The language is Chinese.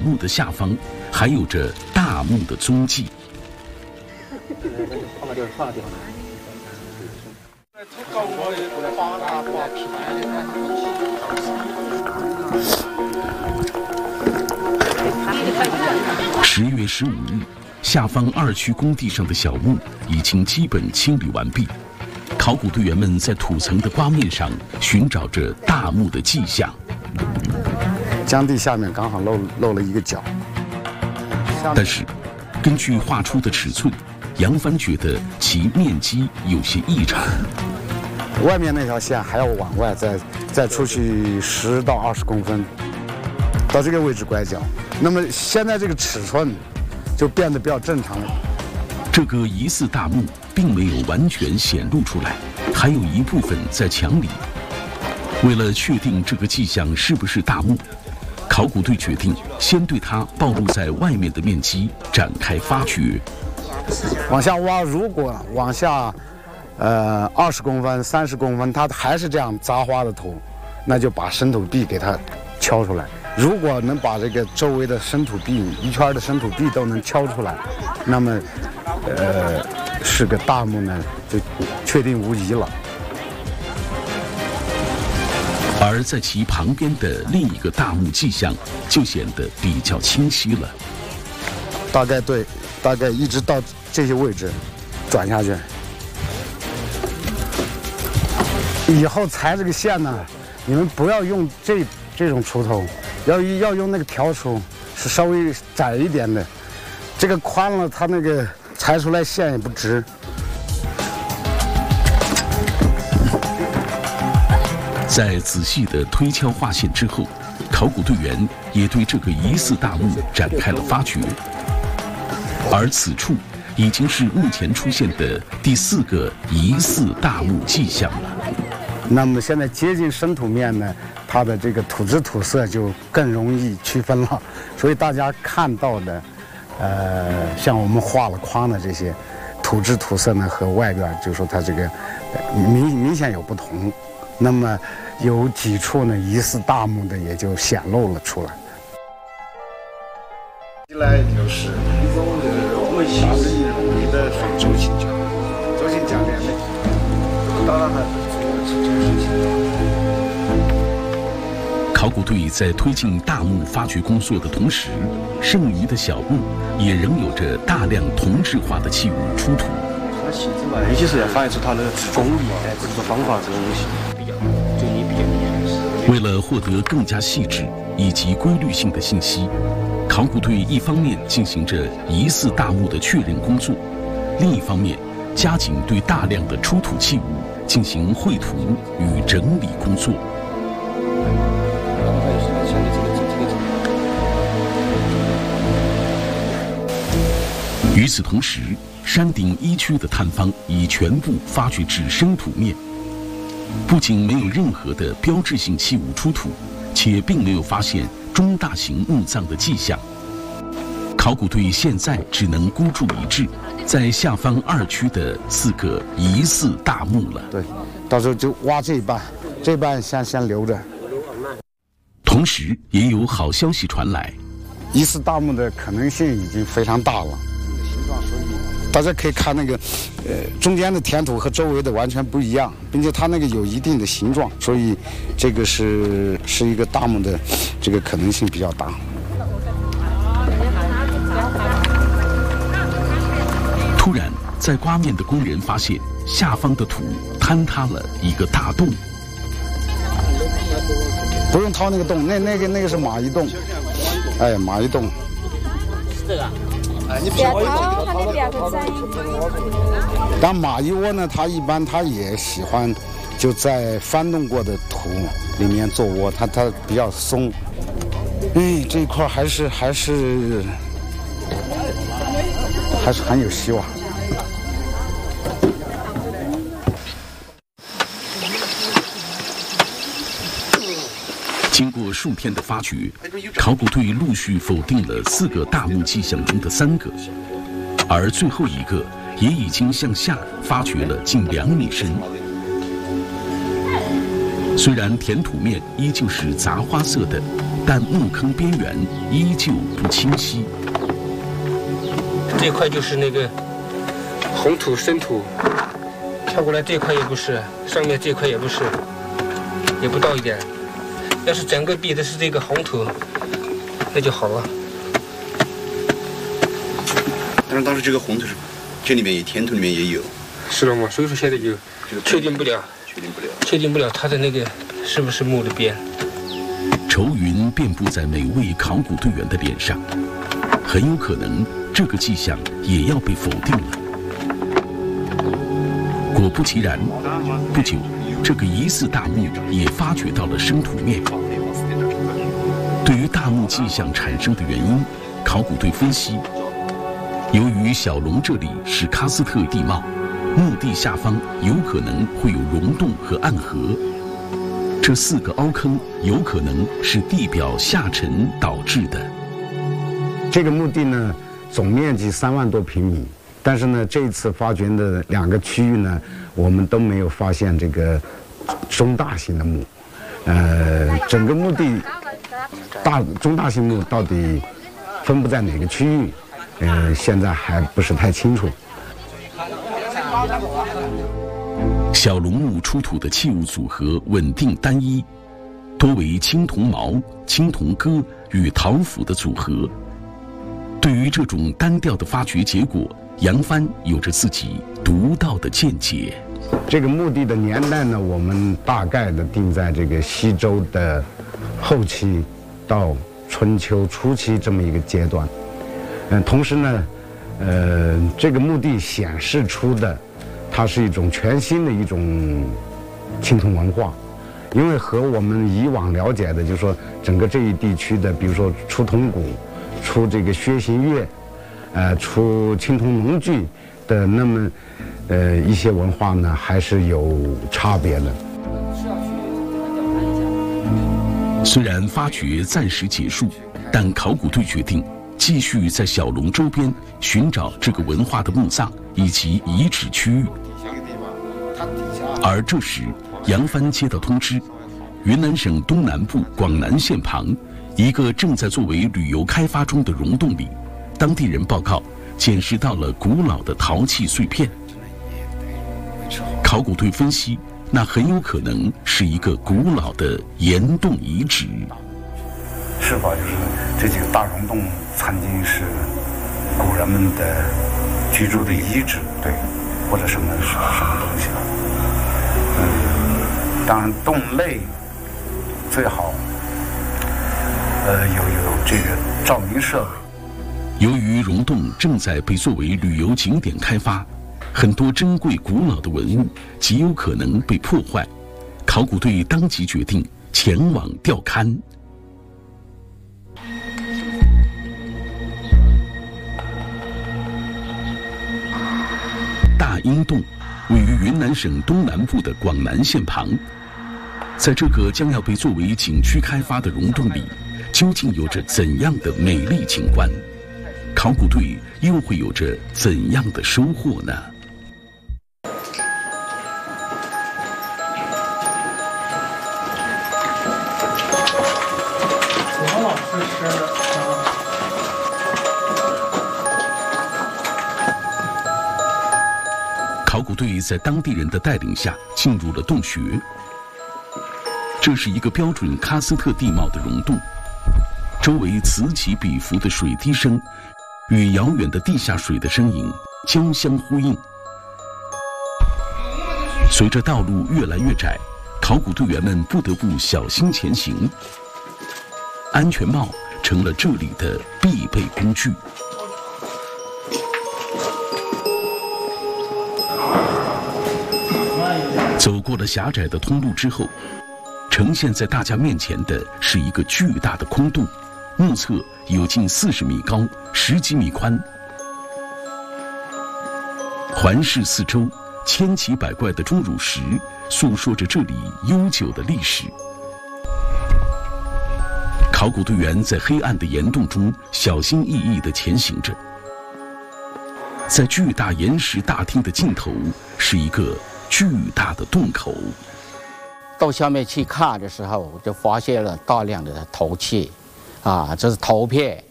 墓的下方还有着大墓的踪迹。10月15日，下方2区工地上的小墓已经基本清理完毕。考古队员们在土层的刮面上寻找着大墓的迹象。 江地下面刚好漏了一个角， 但是，根据画出的尺寸，杨帆觉得其面积有些异常。 外面那条线还要往外再出去10到20公分，到这个位置拐角。那么现在这个尺寸就变得比较正常了。 这个疑似大墓并没有完全显露出来，还有一部分在墙里。为了确定这个迹象是不是大墓，考古队决定先对它暴露在外面的面积展开发掘。 往下挖，如果往下20公分、30公分，它还是这样杂花的土，那就把深土壁给它敲出来。如果能把这个周围的深土壁一圈的深土壁都能敲出来，那么是个大墓呢，就确定无疑了。 而在其旁边的另一个大墓迹象就显得比较清晰了。 大概一直到这些位置转下去，以后裁这个线呢，你们不要用这种锄头，要用那个条锄，是稍微窄一点的，这个宽了它那个裁出来线也不直。 在仔细的推敲划线之后，考古队员也对这个疑似大墓展开了发掘。而此处已经是目前出现的第4个疑似大墓迹象了。 那么现在接近深土面呢，它的这个土质土色就更容易区分了，所以大家看到的，像我们画了框的这些土质土色呢，和外边就说它这个明显有不同。那么有几处呢疑似大墓的也就显露了出来。一来就是我们下水容易的周期讲练的，当然还考古队在推进大墓发掘工作的同时，剩余的小墓也仍有着大量同质化的器物出土。 它细致嘛，尤其是要反映出它的工艺或者说方法这种东西。 为了获得更加细致以及规律性的信息，考古队一方面进行着疑似大墓的确认工作，另一方面加紧对大量的出土器物进行绘图与整理工作。与此同时，山顶1区的探方已全部发掘至深土面。不仅没有任何的标志性器物出土，且并没有发现中大型墓葬的迹象。考古队现在只能孤注一掷，在下方2区的4个疑似大墓了。 对，到时候就挖这一半，这半先留着。 同时，也有好消息传来， 疑似大墓的可能性已经非常大了。大家可以看那个，中间的填土和周围的完全不一样，并且它那个有一定的形状，所以这个是一个大墓的，这个可能性比较大。 突然，在刮面的工人发现下方的土坍塌了一个大洞。 不用掏那个洞，那个是马蚁洞，哎，马蚁洞。 这个。不要掏，它那边会在。 但马蚁窝呢，它一般也喜欢就在翻动过的土里面做窝，它比较松。哎，这一块还是很有希望。 经过数天的发掘，考古队陆续否定了4个大墓迹象中的3个，而最后一个也已经向下发掘了近2米深。 虽然填土面依旧是杂花色的，但墓坑边缘依旧不清晰。 这块就是那个红土深土，跳过来这块也不是，上面这块也不是，也不到一点。要是整个壁的是这个红土，那就好了。 但是当时这个红土是，这里面也填土里面也有， 是了吗？所以说现在就确定不了它的那个是不是墓的边。 愁云遍布在每位考古队员的脸上，很有可能这个迹象也要被否定了。果不其然，不久，这个疑似大墓也发掘到了生土面。对于大墓迹象产生的原因，考古队分析，由于小龙这里是喀斯特地貌，墓地下方有可能会有溶洞和暗河，这4个凹坑有可能是地表下沉导致的。 这个墓地呢，总面积3万多平米，但是呢，这次发掘的2个区域呢，我们都没有发现这个中大型的墓。整个墓地中大型墓到底分布在哪个区域？现在还不是太清楚。 小龙墓出土的器物组合稳定单一，多为青铜矛、青铜戈与陶斧的组合。对于这种单调的发掘结果，杨帆有着自己独到的见解。 这个墓地的年代呢，我们大概的定在这个西周的后期到春秋初期这么一个阶段。同时呢，这个墓地显示出的，它是一种全新的一种青铜文化，因为和我们以往了解的，就是说整个这一地区的，比如说出铜鼓、出这个薛形乐，出青铜农具的那么一些文化呢，还是有差别的。 虽然发掘暂时结束，但考古队决定继续在小龙周边寻找这个文化的墓葬以及遗址区域。而这时，杨帆接到通知，云南省东南部广南县旁一个正在作为旅游开发中的溶洞里，当地人报告捡拾到了古老的陶器碎片。考古队分析，那很有可能是一个古老的岩洞遗址。 是否就是这几个大溶洞曾经是古人们的居住的遗址，对，或者什么东西？当然洞内最好有这个照明设备。 由于溶洞正在被作为旅游景点开发，很多珍贵古老的文物极有可能被破坏。考古队当即决定前往调勘。大英洞位于云南省东南部的广南县旁，在这个将要被作为景区开发的溶洞里，究竟有着怎样的美丽景观？考古队又会有着怎样的收获呢？ 王老师是考古队在当地人的带领下进入了洞穴。这是一个标准喀斯特地貌的溶洞，周围此起彼伏的水滴声与遥远的地下水的声音交相呼应。随着道路越来越窄，考古队员们不得不小心前行。安全帽成了这里的必备工具。走过了狭窄的通路之后，呈现在大家面前的是一个巨大的空洞，目测有近40米高，10几米宽。环视四周，千奇百怪的钟乳石诉说着这里悠久的历史。考古队员在黑暗的岩洞中小心翼翼地前行着。在巨大岩石大厅的尽头是一个巨大的洞口。 到下面去看的时候，就发现了大量的头屑，啊，这是头片。